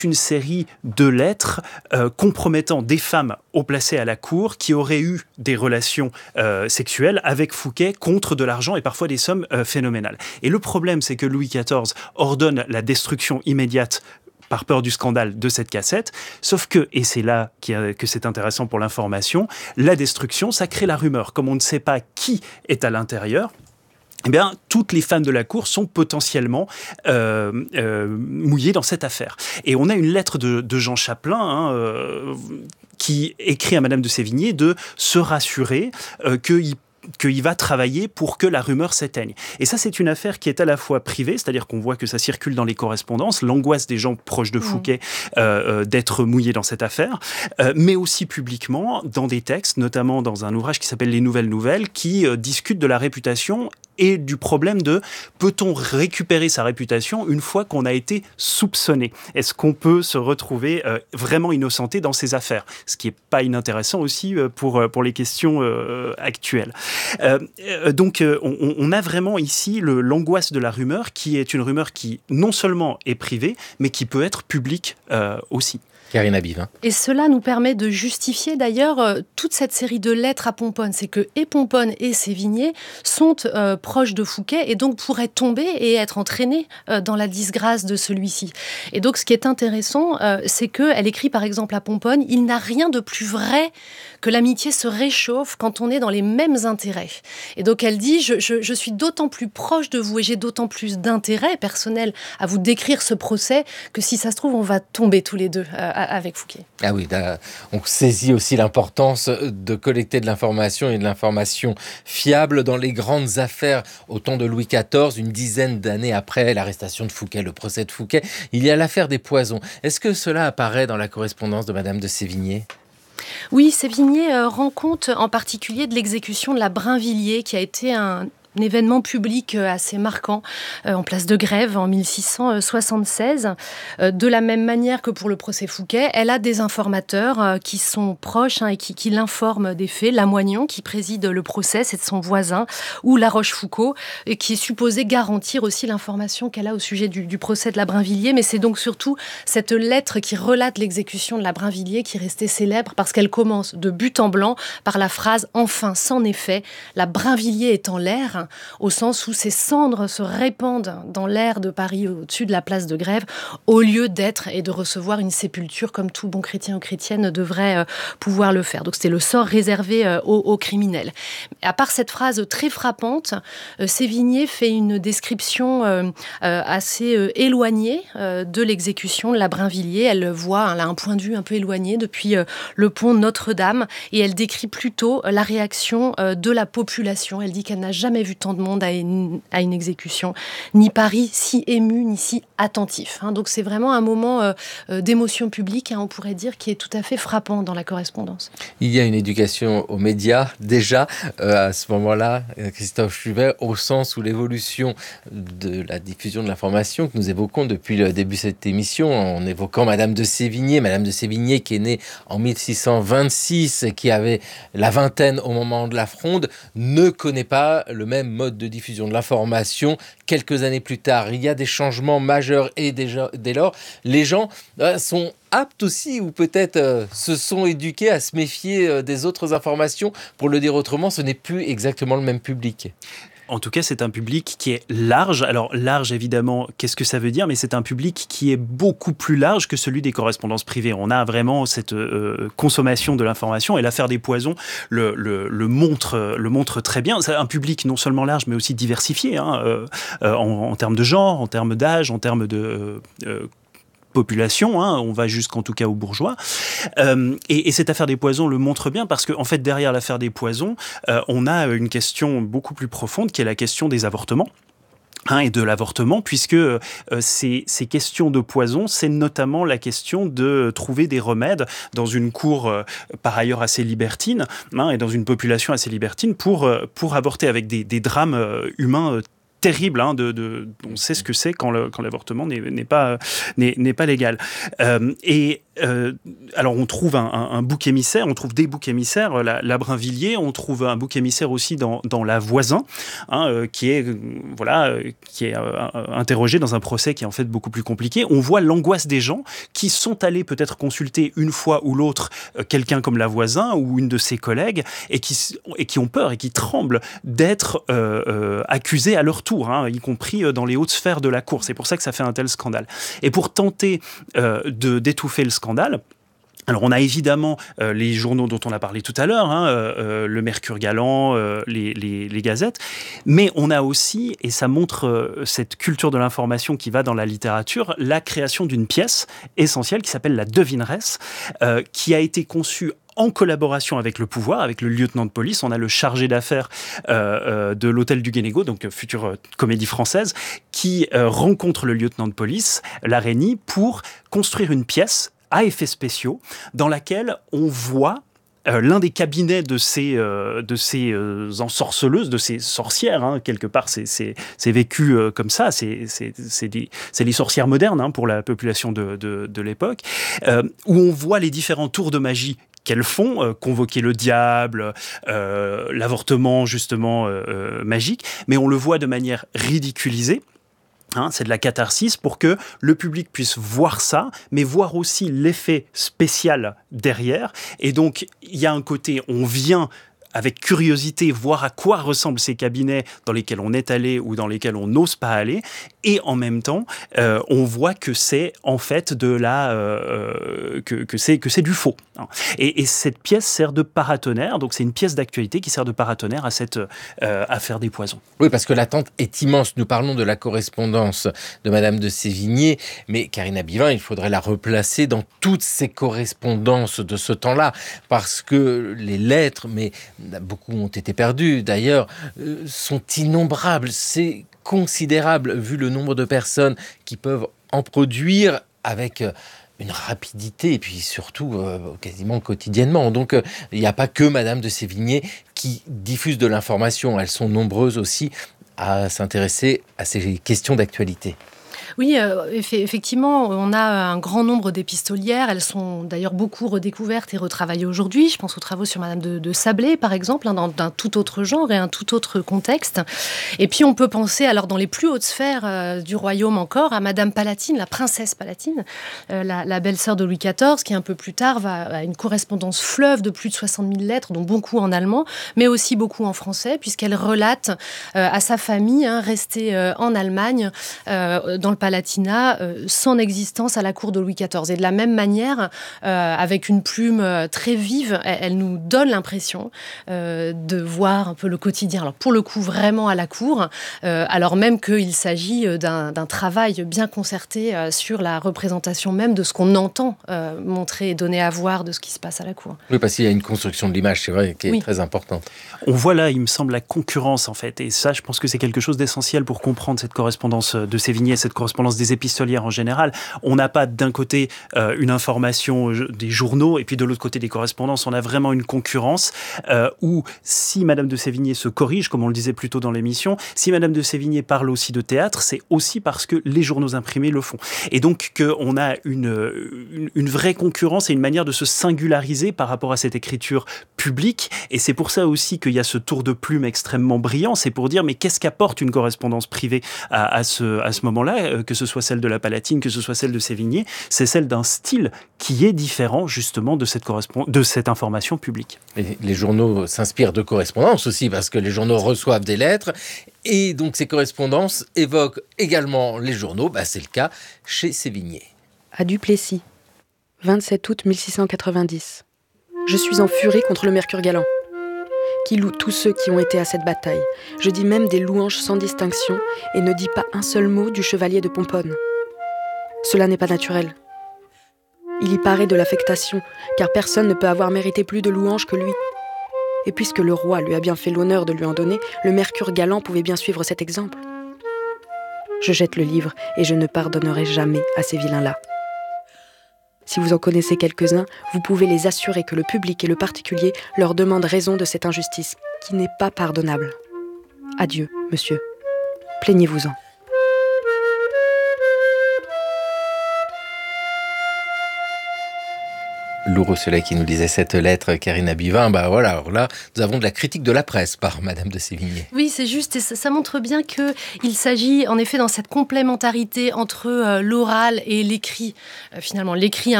une série de lettres compromettant des femmes haut placées à la cour qui auraient eu des relations sexuelles avec Fouquet contre de l'argent et parfois des sommes phénoménales. Et le problème, c'est que Louis XIV ordonne la destruction immédiate par peur du scandale de cette cassette, sauf que, et c'est là que c'est intéressant pour l'information, la destruction, ça crée la rumeur. Comme on ne sait pas qui est à l'intérieur, eh bien, toutes les femmes de la cour sont potentiellement mouillées dans cette affaire. Et on a une lettre de Jean Chapelain qui écrit à Madame de Sévigné de se rassurer qu'il va travailler pour que la rumeur s'éteigne. Et ça, c'est une affaire qui est à la fois privée, c'est-à-dire qu'on voit que ça circule dans les correspondances, l'angoisse des gens proches de Fouquet d'être mouillés dans cette affaire, mais aussi publiquement dans des textes, notamment dans un ouvrage qui s'appelle Les Nouvelles Nouvelles, qui discute de la réputation et du problème de peut-on récupérer sa réputation une fois qu'on a été soupçonné ? Est-ce qu'on peut se retrouver vraiment innocenté dans ces affaires ? Ce qui n'est pas inintéressant aussi pour les questions actuelles. Donc on a vraiment ici l'angoisse de la rumeur, qui est une rumeur qui non seulement est privée, mais qui peut être publique aussi. Karine Abib. Et cela nous permet de justifier d'ailleurs toute cette série de lettres à Pomponne. C'est que et Pomponne et Sévigné sont proches de Fouquet et donc pourraient tomber et être entraînés dans la disgrâce de celui-ci. Et donc ce qui est intéressant, c'est qu'elle écrit par exemple à Pomponne « Il n'a rien de plus vrai que l'amitié se réchauffe quand on est dans les mêmes intérêts. » Et donc elle dit « Je suis d'autant plus proche de vous et j'ai d'autant plus d'intérêt personnel à vous décrire ce procès que si ça se trouve, on va tomber tous les deux avec Fouquet. » Ah oui, on saisit aussi l'importance de collecter de l'information et de l'information fiable dans les grandes affaires au temps de Louis XIV, une dizaine d'années après l'arrestation de Fouquet, le procès de Fouquet. Il y a l'affaire des poisons. Est-ce que cela apparaît dans la correspondance de Madame de Sévigné ? Oui, Sévigné rend compte en particulier de l'exécution de la Brinvilliers, qui a été un événement public assez marquant en place de Grève en 1676. De la même manière que pour le procès Fouquet, elle a des informateurs qui sont proches et qui l'informent des faits. Lamoignon, qui préside le procès, c'est de son voisin, ou La Rochefoucauld, qui est supposé garantir aussi l'information qu'elle a au sujet du procès de la Brinvilliers. Mais c'est donc surtout cette lettre qui relate l'exécution de la Brinvilliers qui est restée célèbre parce qu'elle commence de but en blanc par la phrase « Enfin, c'en est fait, la Brinvilliers est en l'air », au sens où ces cendres se répandent dans l'air de Paris au-dessus de la place de Grève, au lieu d'être et de recevoir une sépulture comme tout bon chrétien ou chrétienne devrait pouvoir le faire. Donc c'était le sort réservé aux criminels. À part cette phrase très frappante, Sévigné fait une description assez éloignée de l'exécution de la Brinvilliers. Elle a un point de vue un peu éloigné depuis le pont Notre-Dame et elle décrit plutôt la réaction de la population. Elle dit qu'elle n'a jamais vu tant de monde à une exécution, ni Paris si ému, ni si attentif. Donc c'est vraiment un moment d'émotion publique, on pourrait dire, qui est tout à fait frappant dans la correspondance. Il y a une éducation aux médias, déjà, à ce moment-là, Christophe Schubert, au sens où l'évolution de la diffusion de l'information que nous évoquons depuis le début de cette émission, en évoquant Madame de Sévigné qui est née en 1626, qui avait la vingtaine au moment de la Fronde, ne connaît pas le même mode de diffusion de l'information quelques années plus tard. Il y a des changements majeurs et dès lors, les gens sont aptes aussi, ou peut-être se sont éduqués à se méfier des autres informations. Pour le dire autrement, ce n'est plus exactement le même public. En tout cas, c'est un public qui est large. Alors, large, évidemment, qu'est-ce que ça veut dire ? Mais c'est un public qui est beaucoup plus large que celui des correspondances privées. On a vraiment cette consommation de l'information. Et l'affaire des poisons le montre très bien. C'est un public non seulement large, mais aussi diversifié, en termes de genre, en termes d'âge, en termes de population, on va jusqu'en tout cas aux bourgeois. Et cette affaire des poisons le montre bien parce qu'en fait, derrière l'affaire des poisons, on a une question beaucoup plus profonde qui est la question des avortements. Et de l'avortement, puisque ces questions de poison, c'est notamment la question de trouver des remèdes dans une cour par ailleurs assez libertine, et dans une population assez libertine pour avorter avec des drames humains terrible, hein, on sait ce que c'est quand l'avortement n'est pas légal. Alors on trouve un bouc émissaire, on trouve des boucs émissaires, la Brinvilliers, on trouve un bouc émissaire aussi dans la Voisin, hein, qui est interrogé dans un procès qui est en fait beaucoup plus compliqué. On voit l'angoisse des gens qui sont allés peut-être consulter une fois ou l'autre quelqu'un comme la Voisin ou une de ses collègues et qui ont peur et qui tremblent d'être accusés à leur tour, hein, y compris dans les hautes sphères de la cour. C'est pour ça que ça fait un tel scandale. Et pour tenter d'étouffer le scandale, alors on a évidemment les journaux dont on a parlé tout à l'heure, hein, le Mercure Galant, les gazettes, mais on a aussi, et ça montre cette culture de l'information qui va dans la littérature, la création d'une pièce essentielle qui s'appelle La Devineresse, qui a été conçue en collaboration avec le pouvoir, avec le lieutenant de police. On a le chargé d'affaires de l'Hôtel du Guénégaud, donc future comédie française, qui rencontre le lieutenant de police, Larénie, pour construire une pièce à effets spéciaux dans laquelle on voit l'un des cabinets de ces ensorceleuses, de ces sorcières, hein, quelque part, c'est vécu comme ça, c'est les sorcières modernes, hein, pour la population de l'époque, où on voit les différents tours de magie qu'elles font, convoquer le diable, l'avortement justement magique, mais on le voit de manière ridiculisée. Hein, c'est de la catharsis pour que le public puisse voir ça, mais voir aussi l'effet spécial derrière. Et donc, il y a un côté, on vient avec curiosité voir à quoi ressemblent ces cabinets dans lesquels on est allé ou dans lesquels on n'ose pas aller, et en même temps, on voit que c'est en fait que c'est du faux. Et cette pièce sert de paratonnerre, donc c'est une pièce d'actualité qui sert de paratonnerre à cette affaire des poisons. Oui, parce que l'attente est immense. Nous parlons de la correspondance de Madame de Sévigné, mais Karina Bivin, il faudrait la replacer dans toutes ces correspondances de ce temps-là, parce que les lettres, mais beaucoup ont été perdues d'ailleurs, sont innombrables. C'est considérable vu le nombre de personnes qui peuvent en produire avec une rapidité et puis surtout quasiment quotidiennement. Donc il n'y a pas que Madame de Sévigné qui diffuse de l'information. Elles sont nombreuses aussi à s'intéresser à ces questions d'actualité. Oui, effectivement, on a un grand nombre d'épistolières. Elles sont d'ailleurs beaucoup redécouvertes et retravaillées aujourd'hui. Je pense aux travaux sur Madame de Sablé, par exemple, hein, d'un tout autre genre et un tout autre contexte. Et puis, on peut penser, alors dans les plus hautes sphères du royaume encore, à Madame Palatine, la princesse Palatine, la belle-sœur de Louis XIV, qui un peu plus tard va à une correspondance fleuve de plus de 60 000 lettres, dont beaucoup en allemand, mais aussi beaucoup en français, puisqu'elle relate à sa famille, hein, restée en Allemagne, dans le Palatinat, son existence à la cour de Louis XIV. Et de la même manière, avec une plume très vive, elle nous donne l'impression de voir un peu le quotidien. Alors pour le coup, vraiment à la cour, alors même qu'il s'agit d'un travail bien concerté sur la représentation même de ce qu'on entend montrer et donner à voir de ce qui se passe à la cour. Oui, parce qu'il y a une construction de l'image, c'est vrai, qui est très importante. On voit là, il me semble, la concurrence, en fait. Et ça, je pense que c'est quelque chose d'essentiel pour comprendre cette correspondance de Sévigné, cette correspondance des épistolières en général. On n'a pas d'un côté une information des journaux et puis de l'autre côté des correspondances. On a vraiment une concurrence où si Madame de Sévigné se corrige, comme on le disait plus tôt dans l'émission, si Madame de Sévigné parle aussi de théâtre, c'est aussi parce que les journaux imprimés le font. Et donc qu'on a une vraie concurrence et une manière de se singulariser par rapport à cette écriture publique. Et c'est pour ça aussi qu'il y a ce tour de plume extrêmement brillant. C'est pour dire, mais qu'est-ce qu'apporte une correspondance privée à ce moment-là, que ce soit celle de la Palatine, que ce soit celle de Sévigné, c'est celle d'un style qui est différent justement de cette information publique. Et les journaux s'inspirent de correspondances aussi, parce que les journaux reçoivent des lettres, et donc ces correspondances évoquent également les journaux. C'est le cas chez Sévigné. À Duplessis, 27 août 1690. Je suis en furie contre le Mercure Galant, qui loue tous ceux qui ont été à cette bataille. Je dis même des louanges sans distinction et ne dis pas un seul mot du chevalier de Pomponne. Cela n'est pas naturel. Il y paraît de l'affectation, car personne ne peut avoir mérité plus de louanges que lui. Et puisque le roi lui a bien fait l'honneur de lui en donner, le Mercure Galant pouvait bien suivre cet exemple. Je jette le livre et je ne pardonnerai jamais à ces vilains-là. Si vous en connaissez quelques-uns, vous pouvez les assurer que le public et le particulier leur demandent raison de cette injustice, qui n'est pas pardonnable. Adieu, monsieur. Plaignez-vous-en. Lou Rosselet qui nous lisait cette lettre, Karina Bivin. Voilà, alors là, nous avons de la critique de la presse par Madame de Sévigné. Oui, c'est juste, et ça montre bien qu'il s'agit, en effet, dans cette complémentarité entre l'oral et l'écrit. Finalement, l'écrit